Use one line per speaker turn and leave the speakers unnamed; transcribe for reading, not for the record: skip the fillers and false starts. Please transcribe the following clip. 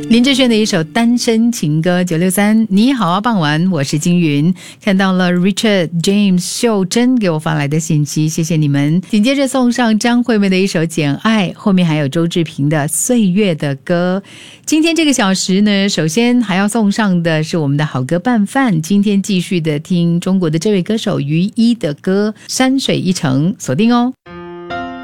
林志炫的一首单身情歌963。你好啊，傍晚，我是金云。看到了 Richard James 秀珍给我发来的信息，谢谢你们。紧接着送上张惠妹的一首简爱，后面还有周志平的岁月的歌。今天这个小时呢，首先还要送上的是我们的好歌拌饭，今天继续的听中国的这位歌手于一的歌山水一程，锁定哦。